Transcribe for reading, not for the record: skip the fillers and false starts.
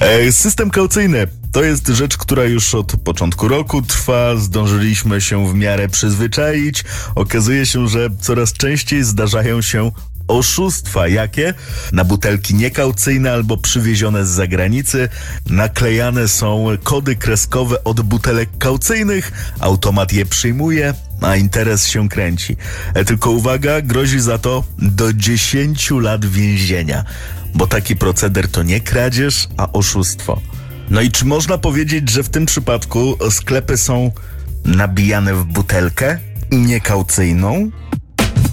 System kaucyjny to jest rzecz, która już od początku roku trwa. Zdążyliśmy się w miarę przyzwyczaić. Okazuje się, że coraz częściej zdarzają się oszustwa. Jakie? Na butelki niekaucyjne albo przywiezione z zagranicy naklejane są kody kreskowe od butelek kaucyjnych. Automat je przyjmuje, a interes się kręci. Tylko uwaga, grozi za to do 10 lat więzienia. Bo taki proceder to nie kradzież, a oszustwo. No i czy można powiedzieć, że w tym przypadku sklepy są nabijane w butelkę niekaucyjną?